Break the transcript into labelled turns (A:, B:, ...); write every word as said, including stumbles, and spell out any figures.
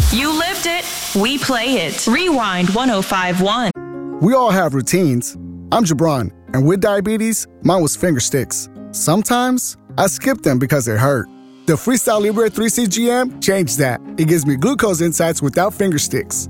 A: You lived it. We play it. Rewind one oh five point one.
B: We all have routines. I'm Jabron, and with diabetes, mine was finger sticks. Sometimes I skip them because it hurt. The Freestyle Libre three C G M changed that. It gives me glucose insights without finger sticks.